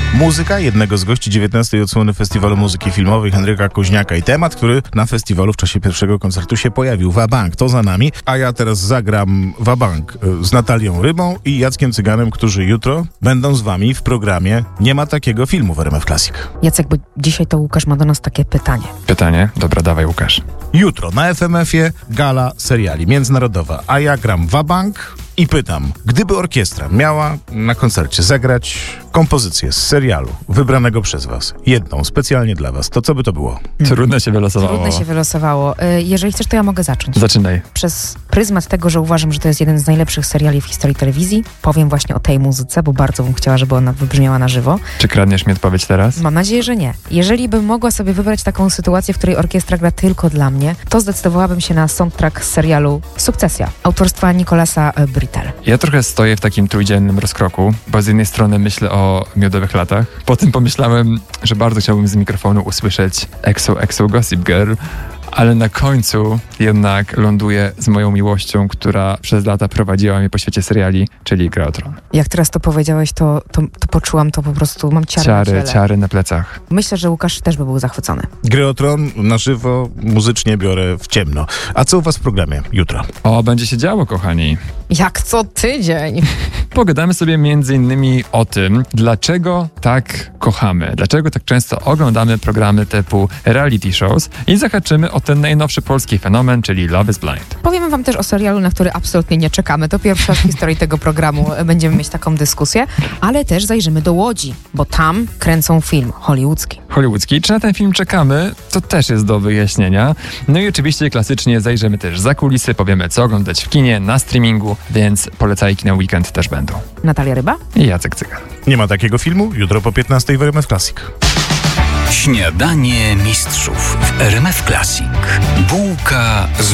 Muzyka jednego z gości 19. odsłony Festiwalu Muzyki Filmowej Henryka Koźniaka i temat, który na festiwalu w czasie pierwszego koncertu się pojawił. Wabank, to za nami, a ja teraz zagram Wabank z Natalią Rybą i Jackiem Cyganem, którzy jutro będą z wami w programie Nie ma takiego filmu w RMF Classic. Jacek, bo dzisiaj to Łukasz ma do nas takie pytanie. Pytanie? Dobra, dawaj Łukasz. Jutro na FMF-ie gala seriali międzynarodowa, a ja gram Wabank i pytam, gdyby orkiestra miała na koncercie zagrać kompozycję z serialu wybranego przez was, jedną specjalnie dla was, to co by to było? Trudno się wylosowało. Trudno się wylosowało. Jeżeli chcesz, to ja mogę zacząć. Zaczynaj. Przez pryzmat tego, że uważam, że to jest jeden z najlepszych seriali w historii telewizji, powiem właśnie o tej muzyce, bo bardzo bym chciała, żeby ona wybrzmiała na żywo. Czy kradniesz mi odpowiedź teraz? Mam nadzieję, że nie. Jeżeli bym mogła sobie wybrać taką sytuację, w której orkiestra gra tylko dla mnie, to zdecydowałabym się na soundtrack z serialu Sukcesja, autorstwa Nicolasa Britell. Ja trochę stoję w takim trójdziennym rozkroku, bo z jednej strony myślę o Miodowych latach, potem pomyślałem, że bardzo chciałbym z mikrofonu usłyszeć EXO Gossip Girl, ale na końcu jednak ląduję z moją miłością, która przez lata prowadziła mnie po świecie seriali, czyli Gra o Tron. Jak teraz to powiedziałeś, to poczułam to po prostu, mam Ciary na plecach. Myślę, że Łukasz też by był zachwycony. Gry o Tron na żywo, muzycznie biorę w ciemno. A co u was w programie jutro? O, będzie się działo, kochani. Jak co tydzień. Pogadamy sobie między innymi o tym, dlaczego tak kochamy, dlaczego tak często oglądamy programy typu reality shows i zahaczymy o ten najnowszy polski fenomen, czyli Love is Blind. Powiemy wam też o serialu, na który absolutnie nie czekamy. To pierwszy raz w historii tego programu będziemy mieć taką dyskusję, ale też zajrzymy do Łodzi, bo tam kręcą film hollywoodzki. Czy na ten film czekamy? To też jest do wyjaśnienia. No i oczywiście klasycznie zajrzymy też za kulisy, powiemy co oglądać w kinie, na streamingu, więc polecajki na weekend też będą. Natalia Ryba i Jacek Cygan. Nie ma takiego filmu? Jutro po 15 w RMF Classic. Śniadanie mistrzów w RMF Classic. Bułka z